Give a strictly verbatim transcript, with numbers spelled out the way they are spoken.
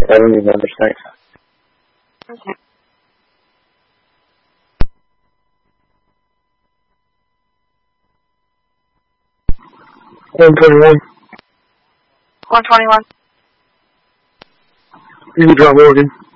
I don't even understand. Okay. one twenty-one. one twenty-one. You can drop Morgan.